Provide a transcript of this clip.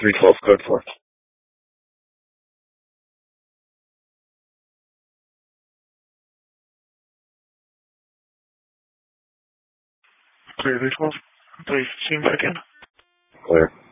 312 code for? Clear 312. Please, seems again. Clear.